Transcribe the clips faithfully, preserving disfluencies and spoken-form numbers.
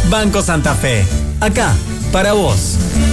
Banco Santa Fe. Acá, para vos.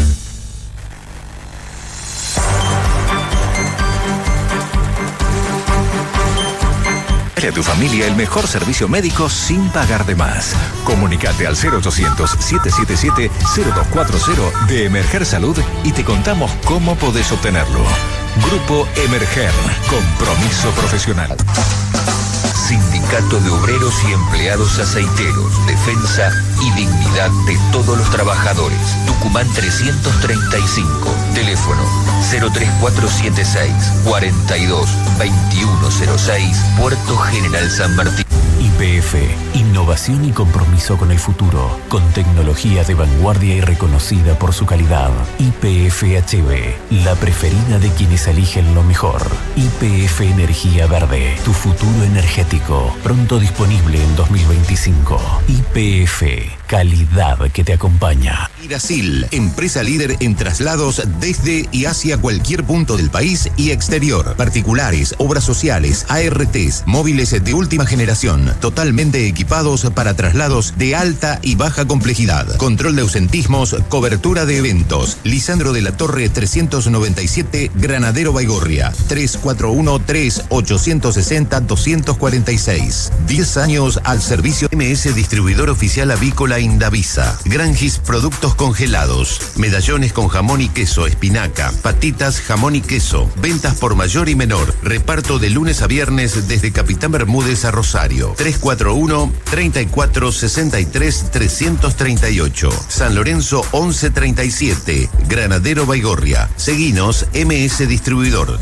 A tu familia el mejor servicio médico sin pagar de más. Comunicate al cero ochocientos, siete siete siete, cero dos cuatro cero de Emerger Salud y te contamos cómo podés obtenerlo. Grupo Emerger, compromiso profesional. Sindicato de Obreros y Empleados Aceiteros, defensa y dignidad de todos los trabajadores. Tucumán trescientos treinta y cinco, teléfono cero tres cuatro siete seis, cuarenta y dos, veintiuno cero seis, Puerto General San Martín. Y P F, innovación y compromiso con el futuro, con tecnología de vanguardia y reconocida por su calidad. Y P F H B, la preferida de quienes eligen lo mejor. Y P F Energía Verde, tu futuro energético, pronto disponible en dos mil veinticinco. Y P F, calidad que te acompaña. Iracil, empresa líder en traslados desde y hacia cualquier punto del país y exterior. Particulares, obras sociales, A R Ts, móviles de última generación, totalmente equipados para traslados de alta y baja complejidad. Control de ausentismos, cobertura de eventos. Lisandro de la Torre trescientos noventa y siete, Granadero Baigorria. tres cuatro uno, tres, ocho seis cero, dos cuatro seis. diez años al servicio. M S Distribuidor Oficial Avícola Indavisa. Grangis Productos Congelados. Medallones con jamón y queso, espinaca. Patitas, jamón y queso. Ventas por mayor y menor. Reparto de lunes a viernes desde Capitán Bermúdez a Rosario. tres cuatro uno, treinta y cuatro, sesenta y tres, trescientos treinta y ocho. San Lorenzo once treinta y siete. Granadero Baigorria. Seguinos M S Distribuidor.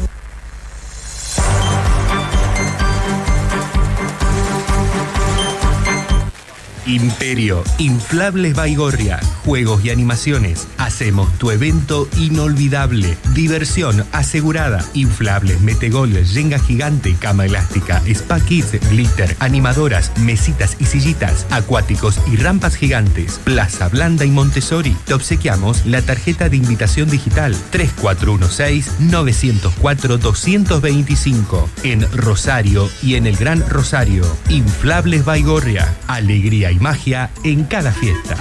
Imperio, Inflables Baigorria, juegos y animaciones. Hacemos tu evento inolvidable. Diversión asegurada. Inflables, metegol, yenga gigante, cama elástica, spa kids, glitter, animadoras, mesitas y sillitas, acuáticos y rampas gigantes. Plaza Blanda y Montessori. Te obsequiamos la tarjeta de invitación digital tres cuatro uno seis, nueve cero cuatro, dos dos cinco. En Rosario y en el Gran Rosario. Inflables Baigorria. Alegría y magia en cada fiesta.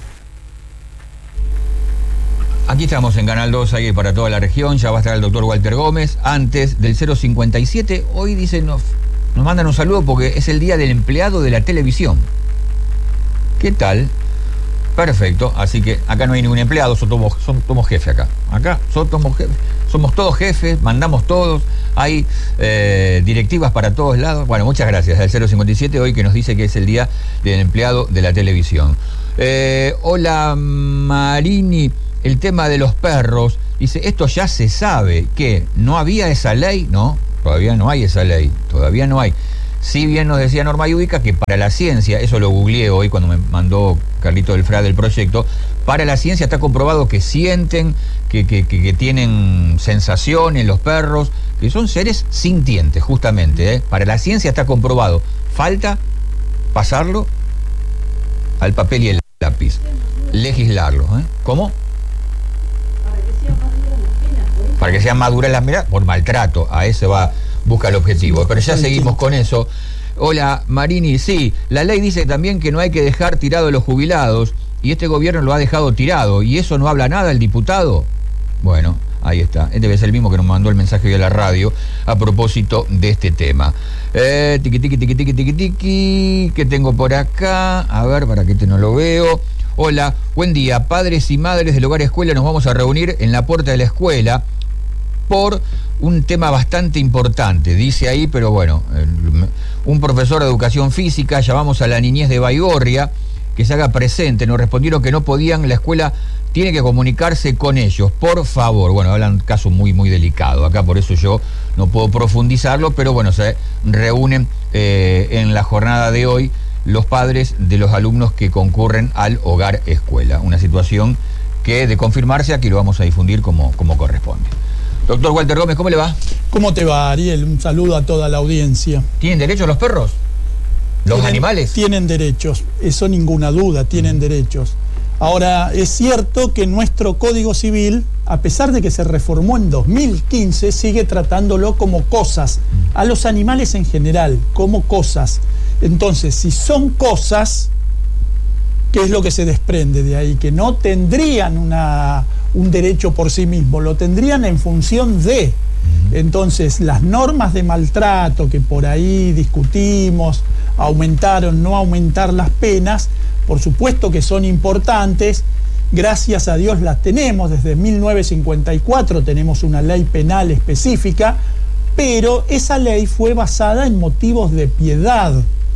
Aquí estamos en Canal dos, ahí para toda la región. Ya va a estar el doctor Walter Gómez antes del cero cincuenta y siete. Hoy dicen, nos, nos mandan un saludo porque es el día del empleado de la televisión. ¿Qué tal? Perfecto, así que acá no hay ningún empleado, somos, somos jefes acá. Acá somos jefes, somos todos jefes, mandamos todos, hay eh, directivas para todos lados. Bueno, muchas gracias al cero cincuenta y siete hoy que nos dice que es el día del empleado de la televisión. Eh, hola Marini, el tema de los perros, dice, esto ya se sabe, que no había esa ley, no, todavía no hay esa ley, todavía no hay. Si bien nos decía Norma Yudica que para la ciencia, eso lo googleé hoy cuando me mandó Carlito del Fra del proyecto, para la ciencia está comprobado que sienten, que, que, que, que tienen sensaciones los perros, que son seres sintientes justamente, ¿eh? Para la ciencia está comprobado. Falta pasarlo al papel y el lápiz, legislarlo, ¿eh? ¿Cómo? Para que sean maduras las miradas, por maltrato, a ese va... busca el objetivo, pero ya seguimos con eso. Hola Marini, sí, la ley dice también que no hay que dejar tirado a los jubilados y este gobierno lo ha dejado tirado y eso no habla nada el diputado. Bueno, ahí está, este debe ser el mismo que nos mandó el mensaje hoy a la radio a propósito de este tema. Eh, tiqui tiqui tiqui tiqui tiqui tiqui, ¿qué tengo por acá? A ver, para que este no lo veo. Hola, buen día, padres y madres del hogar escuela, nos vamos a reunir en la puerta de la escuela por un tema bastante importante, dice ahí, pero bueno, un profesor de educación física, llamamos a la niñez de Baigorria, que se haga presente, nos respondieron que no podían, la escuela tiene que comunicarse con ellos, por favor. Bueno, hablan de un caso muy, muy delicado, acá por eso yo no puedo profundizarlo, pero bueno, se reúnen eh, en la jornada de hoy los padres de los alumnos que concurren al hogar escuela, una situación que de confirmarse aquí lo vamos a difundir como, como corresponde. Doctor Walter Gómez, ¿cómo le va? ¿Cómo te va, Ariel? Un saludo a toda la audiencia. ¿Tienen derechos los perros? ¿Los tienen, animales? Tienen derechos, eso ninguna duda, tienen mm. derechos. Ahora, es cierto que nuestro Código Civil, a pesar de que se reformó en dos mil quince, sigue tratándolo como cosas, mm. a los animales en general, como cosas. Entonces, si son cosas, ¿qué es lo que se desprende de ahí? Que no tendrían una, un derecho por sí mismo, lo tendrían en función de. Entonces, las normas de maltrato que por ahí discutimos, aumentar o no aumentar las penas, por supuesto que son importantes, gracias a Dios las tenemos, desde mil novecientos cincuenta y cuatro tenemos una ley penal específica, pero esa ley fue basada en motivos de piedad,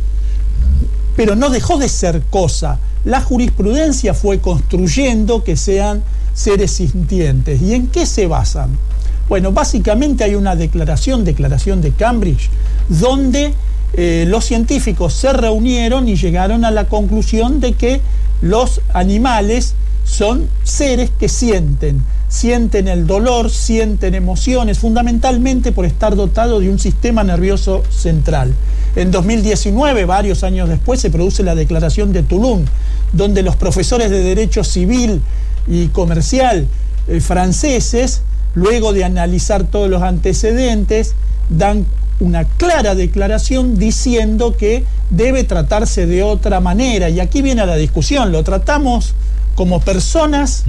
pero no dejó de ser cosa. La jurisprudencia fue construyendo que sean seres sintientes. ¿Y en qué se basan? Bueno, básicamente hay una declaración, declaración de Cambridge, donde eh, los científicos se reunieron y llegaron a la conclusión de que los animales son seres que sienten, sienten el dolor, sienten emociones, fundamentalmente por estar dotado de un sistema nervioso central. En dos mil diecinueve, varios años después, se produce la Declaración de Toulon, donde los profesores de Derecho Civil y Comercial eh, franceses, luego de analizar todos los antecedentes, dan una clara declaración diciendo que debe tratarse de otra manera. Y aquí viene la discusión, ¿lo tratamos como personas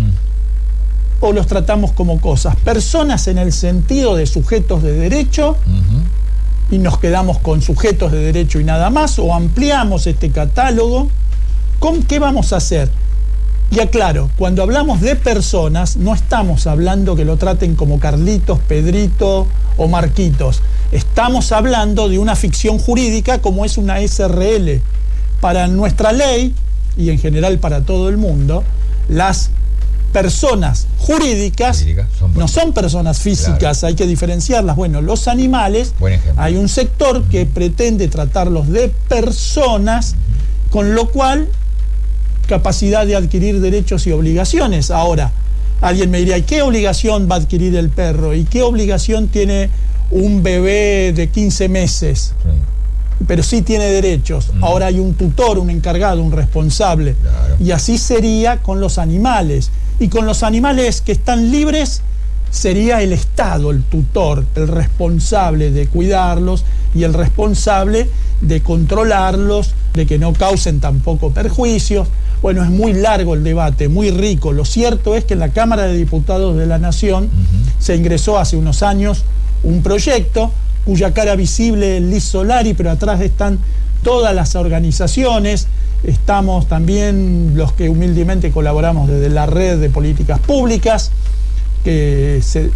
mm. o los tratamos como cosas? Personas en el sentido de sujetos de derecho, uh-huh. y nos quedamos con sujetos de derecho y nada más, o ampliamos este catálogo. ¿Con qué vamos a hacer? Y aclaro, cuando hablamos de personas, no estamos hablando que lo traten como Carlitos, Pedrito o Marquitos. Estamos hablando de una ficción jurídica como es una S R L. Para nuestra ley, y en general para todo el mundo, las personas jurídicas Jurídica, son no son personas físicas, claro. Hay que diferenciarlas. Bueno, los animales, hay un sector uh-huh. que pretende tratarlos de personas, uh-huh. con lo cual capacidad de adquirir derechos y obligaciones. Ahora, alguien me diría, ¿y qué obligación va a adquirir el perro? ¿Y qué obligación tiene un bebé de quince meses? Sí. Pero sí tiene derechos. Mm. Ahora hay un tutor, un encargado, un responsable. Claro. Y así sería con los animales. Y con los animales que están libres, sería el Estado, el tutor, el responsable de cuidarlos y el responsable de controlarlos, de que no causen tampoco perjuicios. Bueno, es muy largo el debate, muy rico. Lo cierto es que en la Cámara de Diputados de la Nación uh-huh. se ingresó hace unos años un proyecto cuya cara visible es Liz Solari, pero atrás están todas las organizaciones. Estamos también los que humildemente colaboramos desde la Red de Políticas Públicas, que se,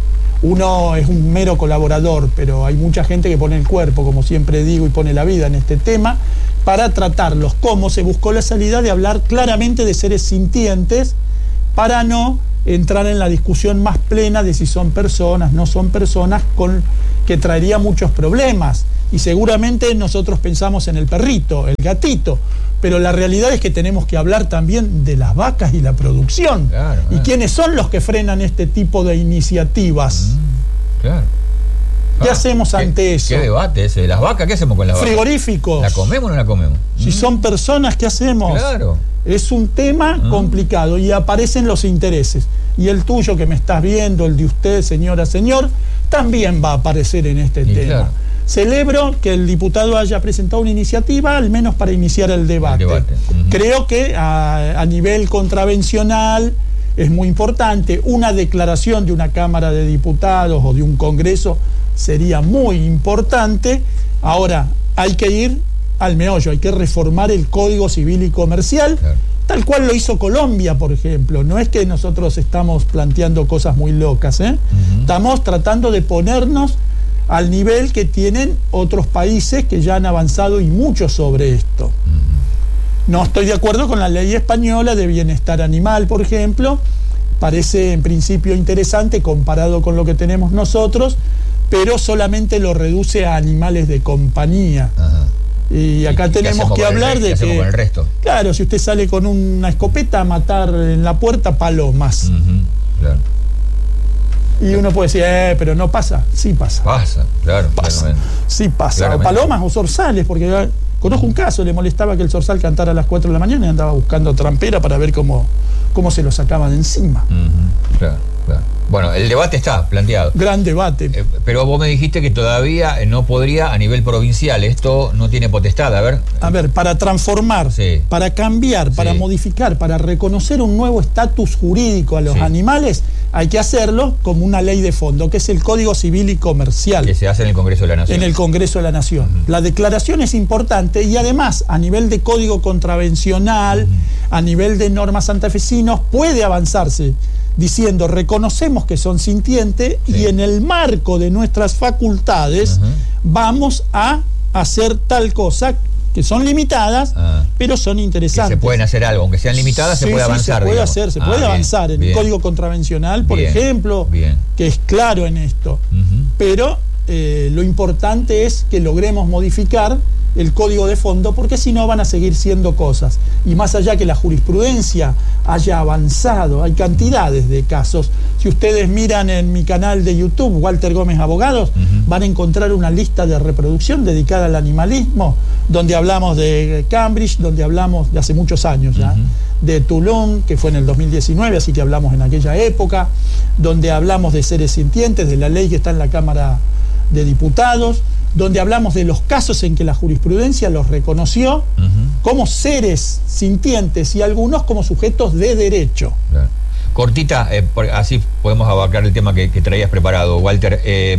uno es un mero colaborador, pero hay mucha gente que pone el cuerpo, como siempre digo, y pone la vida en este tema, para tratarlos. Como se buscó la salida de hablar claramente de seres sintientes, para no entrar en la discusión más plena de si son personas, no son personas, con, que traería muchos problemas. Y seguramente nosotros pensamos en el perrito, el gatito, pero la realidad es que tenemos que hablar también de las vacas y la producción. Claro, claro. ¿Y quiénes son los que frenan este tipo de iniciativas? Mm, claro. ¿Qué ah, hacemos qué, ante eso? ¿Qué debate ese de las vacas? ¿Qué hacemos con las vacas? Frigoríficos. ¿La comemos o no la comemos? Si mm. son personas, ¿qué hacemos? Claro. Es un tema mm. complicado y aparecen los intereses. Y el tuyo que me estás viendo, el de usted, señora, señor, también va a aparecer en este y tema. Claro. Celebro que el diputado haya presentado una iniciativa, al menos para iniciar el debate. El debate. Uh-huh. Creo que a, a nivel contravencional es muy importante. Una declaración de una Cámara de Diputados o de un Congreso sería muy importante. Ahora, hay que ir al meollo, hay que reformar el Código Civil y Comercial, claro. tal cual lo hizo Colombia, por ejemplo. No es que nosotros estamos planteando cosas muy locas, ¿eh? Uh-huh. Estamos tratando de ponernos al nivel que tienen otros países que ya han avanzado y mucho sobre esto. Uh-huh. No estoy de acuerdo con la ley española de bienestar animal, por ejemplo. Parece en principio interesante comparado con lo que tenemos nosotros, pero solamente lo reduce a animales de compañía. Uh-huh. Y acá ¿Y tenemos que hablar de que, con el resto? Claro, si usted sale con una escopeta a matar en la puerta palomas. Uh-huh. Claro. Y uno puede decir, eh, pero no pasa. Sí pasa. Pasa, claro. Pasa. Claramente. Sí pasa. Claramente. O palomas o zorzales, porque conozco un caso, le molestaba que el zorzal cantara a las cuatro de la mañana y andaba buscando trampera para ver cómo, cómo se lo sacaba de encima. Uh-huh. Claro, claro. Bueno, el debate está planteado. Gran debate. Eh, pero vos me dijiste que todavía no podría a nivel provincial. Esto no tiene potestad. A ver. A ver, para transformar, sí. para cambiar, para sí. modificar, para reconocer un nuevo estatus jurídico a los sí. animales, hay que hacerlo como una ley de fondo, que es el Código Civil y Comercial. Que se hace en el Congreso de la Nación. En el Congreso de la Nación. Uh-huh. La declaración es importante y además, a nivel de código contravencional, uh-huh. a nivel de normas santafesinos, puede avanzarse diciendo, reconocemos que son sintientes sí. y en el marco de nuestras facultades uh-huh. vamos a hacer tal cosa, que son limitadas, ah. pero son interesantes. Que se pueden hacer algo, aunque sean limitadas, sí, se puede sí, avanzar. Se puede digamos. hacer, se ah, puede bien, avanzar en bien. el Código Contravencional, por bien, ejemplo, bien. que es claro en esto. Uh-huh. Pero eh, lo importante es que logremos modificar el código de fondo, porque si no van a seguir siendo cosas. Y más allá que la jurisprudencia haya avanzado, hay cantidades de casos. Si ustedes miran en mi canal de YouTube, Walter Gómez Abogados, uh-huh. van a encontrar una lista de reproducción dedicada al animalismo, donde hablamos de Cambridge, donde hablamos de hace muchos años ya, uh-huh. de Toulon, que fue en el dos mil diecinueve, así que hablamos en aquella época, donde hablamos de seres sintientes, de la ley que está en la Cámara de Diputados, donde hablamos de los casos en que la jurisprudencia los reconoció uh-huh. como seres sintientes y algunos como sujetos de derecho. Claro. Cortita, eh, por, así podemos abarcar el tema que, que traías preparado, Walter. Eh,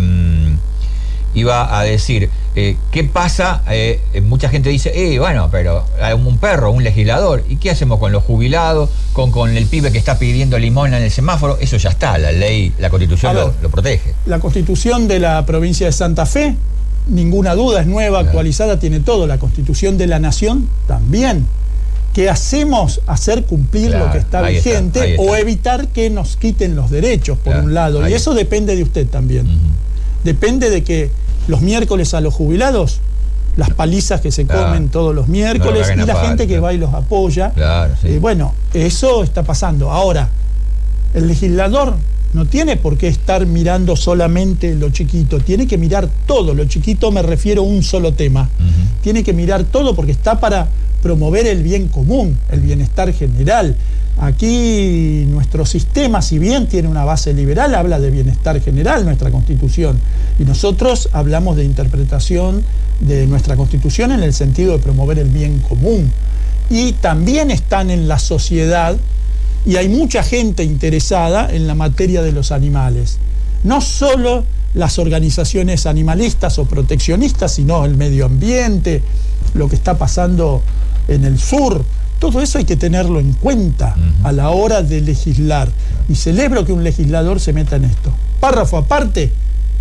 iba a decir, eh, ¿qué pasa? Eh, mucha gente dice, eh, bueno, pero hay un perro, un legislador, ¿y qué hacemos con los jubilados, con, con el pibe que está pidiendo limón en el semáforo? Eso ya está, la ley, la Constitución ver, lo, lo protege. La Constitución de la provincia de Santa Fe, ninguna duda, es nueva, claro. actualizada, tiene todo. La Constitución de la Nación también. ¿Qué hacemos? Hacer cumplir claro, lo que está vigente está, o evitar que nos quiten los derechos, por claro, un lado. Y eso depende de usted también. Uh-huh. Depende de que los miércoles a los jubilados, las palizas que se claro. comen todos los miércoles no y la parte, gente que claro. va y los apoya. Claro, sí. eh, bueno, eso está pasando. Ahora, el legislador no tiene por qué estar mirando solamente lo chiquito, tiene que mirar todo. Lo chiquito me refiero a un solo tema. Uh-huh. Tiene que mirar todo porque está para promover el bien común, el bienestar general. Aquí nuestro sistema, si bien tiene una base liberal, habla de bienestar general, nuestra Constitución. Y nosotros hablamos de interpretación de nuestra Constitución en el sentido de promover el bien común. Y también están en la sociedad, y hay mucha gente interesada en la materia de los animales. No solo las organizaciones animalistas o proteccionistas, sino el medio ambiente, lo que está pasando en el sur. Todo eso hay que tenerlo en cuenta uh-huh. a la hora de legislar. Y celebro que un legislador se meta en esto. Párrafo aparte,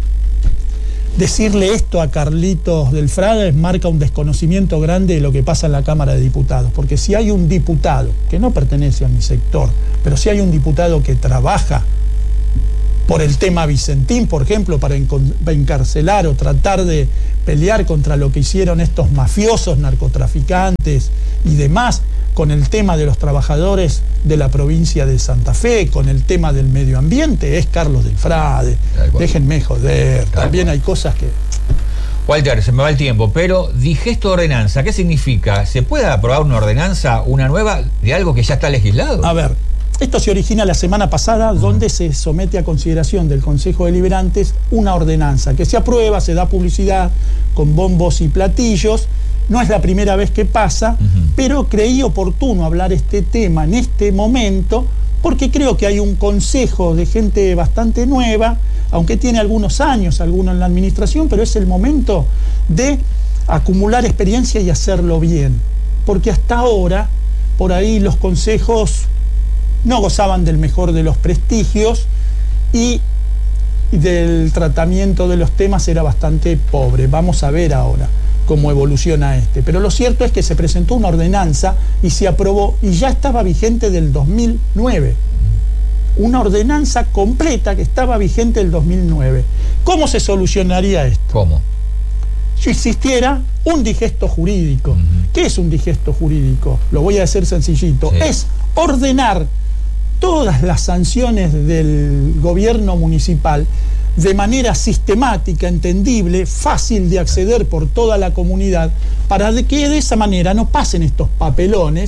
decirle esto a Carlitos del Frade marca un desconocimiento grande de lo que pasa en la Cámara de Diputados. Porque si hay un diputado, que no pertenece a mi sector, pero si hay un diputado que trabaja por el tema Vicentín, por ejemplo, para encarcelar o tratar de pelear contra lo que hicieron estos mafiosos, narcotraficantes y demás, con el tema de los trabajadores de la provincia de Santa Fe, con el tema del medio ambiente, es Carlos del Frade. Déjenme joder, Tal también cual. Hay cosas que... Walter, se me va el tiempo, pero digesto ordenanza, ¿qué significa? ¿Se puede aprobar una ordenanza, una nueva, de algo que ya está legislado? A ver, esto se origina la semana pasada, uh-huh. donde se somete a consideración del Consejo de Deliberantes una ordenanza que se aprueba, se da publicidad con bombos y platillos. No es la primera vez que pasa, uh-huh. pero creí oportuno hablar este tema en este momento, porque creo que hay un consejo de gente bastante nueva, aunque tiene algunos años, algunos en la administración, pero es el momento de acumular experiencia y hacerlo bien. Porque hasta ahora, por ahí los consejos no gozaban del mejor de los prestigios y del tratamiento de los temas era bastante pobre. Vamos a ver ahora cómo evoluciona este. Pero lo cierto es que se presentó una ordenanza y se aprobó y ya estaba vigente del dos mil nueve. Una ordenanza completa que estaba vigente del dos mil nueve. ¿Cómo se solucionaría esto? ¿Cómo? Si existiera un digesto jurídico. Uh-huh. ¿Qué es un digesto jurídico? Lo voy a decir sencillito. Sí. Es ordenar todas las sanciones del gobierno municipal de manera sistemática, entendible, fácil de acceder por toda la comunidad, para que de esa manera no pasen estos papelones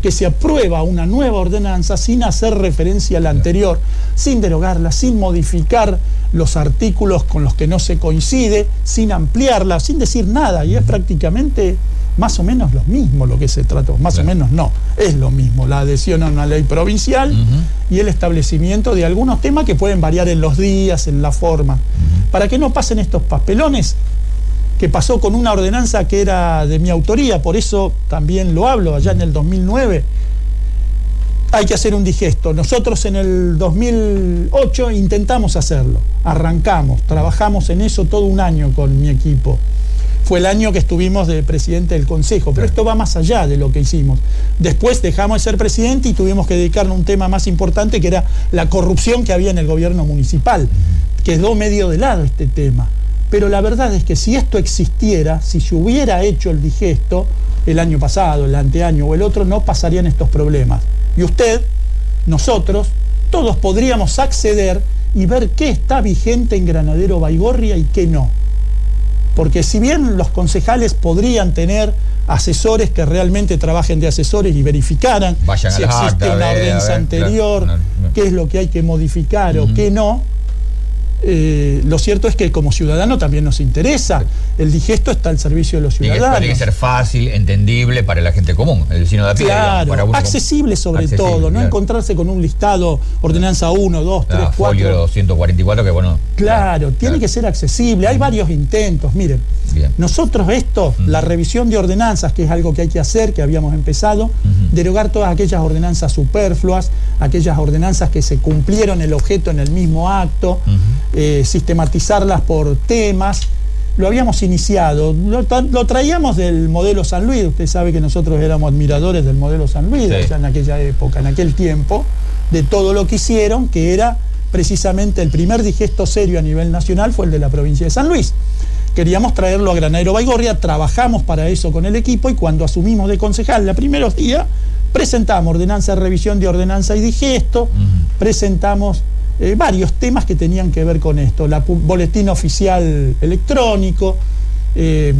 que se aprueba una nueva ordenanza sin hacer referencia a la anterior, sin derogarla, sin modificar los artículos con los que no se coincide, sin ampliarla, sin decir nada, y es prácticamente más o menos lo mismo lo que se trató, más o menos no, es lo mismo, la adhesión a una ley provincial uh-huh. y el establecimiento de algunos temas que pueden variar en los días, en la forma, uh-huh. para que no pasen estos papelones que pasó con una ordenanza que era de mi autoría, por eso también lo hablo, allá en el dos mil nueve, hay que hacer un digesto. Nosotros en el dos mil ocho intentamos hacerlo, arrancamos, trabajamos en eso todo un año con mi equipo. Fue el año que estuvimos de presidente del Consejo, pero esto va más allá de lo que hicimos. Después dejamos de ser presidente y tuvimos que dedicarnos a un tema más importante, que era la corrupción que había en el gobierno municipal. Quedó medio de lado este tema. Pero la verdad es que si esto existiera, si se hubiera hecho el digesto el año pasado, el anteaño o el otro, no pasarían estos problemas. Y usted, nosotros, todos podríamos acceder y ver qué está vigente en Granadero Baigorria y qué no. Porque si bien los concejales podrían tener asesores que realmente trabajen de asesores y verificaran Vayan si a la existe acta, una a ver, ordenanza a ver, anterior, claro, no, no. qué es lo que hay que modificar uh-huh. o qué no, Eh, lo cierto es que como ciudadano también nos interesa. El digesto está al servicio de los ciudadanos. Tiene que ser fácil, entendible para la gente común, el vecino de a pie. Claro, digamos, accesible sobre accesible, todo, no claro. encontrarse con un listado, ordenanza uno, dos, tres, cuatro. Folio ciento cuarenta y cuatro, que bueno. Claro, tiene claro. que ser accesible. Hay varios intentos, miren. Bien. Nosotros esto, uh-huh. la revisión de ordenanzas, que es algo que hay que hacer, que habíamos empezado, uh-huh. derogar todas aquellas ordenanzas superfluas, aquellas ordenanzas que se cumplieron el objeto en el mismo acto, uh-huh. eh, sistematizarlas por temas. Lo habíamos iniciado, lo, lo traíamos del modelo San Luis. Usted sabe que nosotros éramos admiradores del modelo San Luis, sí. ya en aquella época, en aquel tiempo, de todo lo que hicieron, que era precisamente el primer digesto serio a nivel nacional, fue el de la provincia de San Luis. Queríamos traerlo a Granadero Baigorria, trabajamos para eso con el equipo, y cuando asumimos de concejal los primeros días, presentamos ordenanza de revisión de ordenanza y digesto, uh-huh. presentamos eh, varios temas que tenían que ver con esto, la boletín oficial electrónico, eh,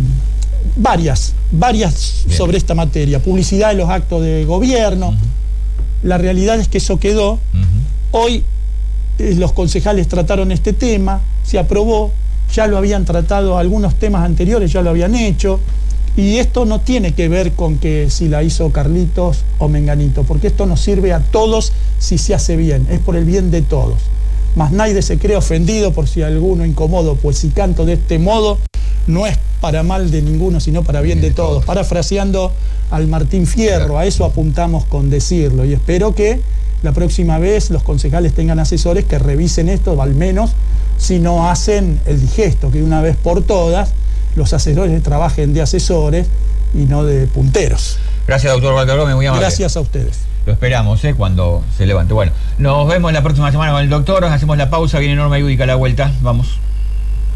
varias, varias Bien. sobre esta materia, publicidad de los actos de gobierno. Uh-huh. La realidad es que eso quedó. Uh-huh. Hoy eh, los concejales trataron este tema, se aprobó. Ya lo habían tratado, algunos temas anteriores ya lo habían hecho, y esto no tiene que ver con que si la hizo Carlitos o Menganito, porque esto nos sirve a todos si se hace bien, es por el bien de todos. Mas nadie se cree ofendido por si alguno incomodo, pues si canto de este modo, no es para mal de ninguno, sino para bien de todos. Parafraseando al Martín Fierro, a eso apuntamos con decirlo, y espero que la próxima vez los concejales tengan asesores que revisen esto, o al menos si no hacen el digesto, que una vez por todas los asesores trabajen de asesores y no de punteros. Gracias, doctor Walter Gómez, muy amable. Gracias a ustedes. Lo esperamos, ¿eh? Cuando se levante. Bueno, nos vemos la próxima semana con el doctor, hacemos la pausa, viene Norma Yudica a la vuelta, vamos.